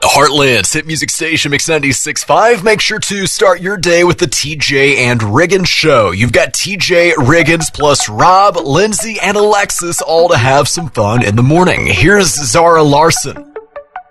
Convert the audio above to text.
Heartland's hit music station, Mix 96.5. Make sure to start your day with the TJ and Riggins show. You've got TJ, Riggins, plus Rob, Lindsay, and Alexis all to have some fun in the morning. Here's Zara Larson.